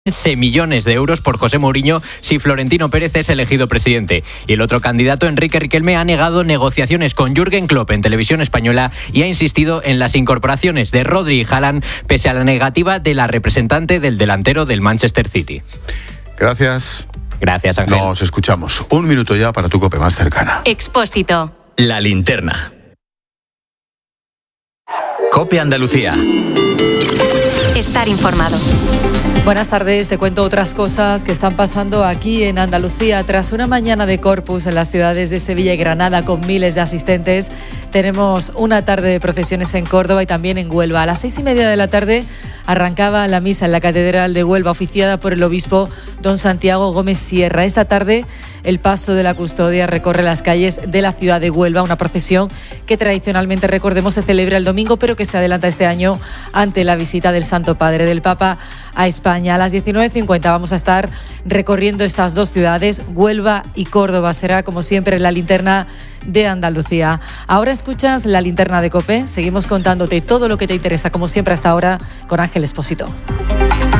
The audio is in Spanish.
15 millones de euros por José Mourinho si Florentino Pérez es elegido presidente. Y el otro candidato, Enrique Riquelme, ha negado negociaciones con Jürgen Klopp en Televisión Española y ha insistido en las incorporaciones de Rodri y Haaland pese a la negativa de la representante del delantero del Manchester City. Gracias. Gracias, Ángel. Nos escuchamos. 1 minuto ya para tu COPE más cercana. Expósito. La linterna. COPE Andalucía. Estar informado. Buenas tardes, te cuento otras cosas que están pasando aquí en Andalucía. Tras una mañana de Corpus en las ciudades de Sevilla y Granada con miles de asistentes, tenemos una tarde de procesiones en Córdoba y también en Huelva. A las 6:30 de la tarde arrancaba la misa en la Catedral de Huelva, oficiada por el obispo don Santiago Gómez Sierra. Esta tarde el paso de la custodia recorre las calles de la ciudad de Huelva, una procesión que tradicionalmente, recordemos, se celebra el domingo, pero que se adelanta este año ante la visita del Santo Padre, del Papa a España. A las 19:50 vamos a estar recorriendo estas dos ciudades, Huelva y Córdoba. Será, como siempre, la linterna de Andalucía. Ahora escuchas la linterna de COPE. Seguimos contándote todo lo que te interesa, como siempre hasta ahora, con Ángel Expósito.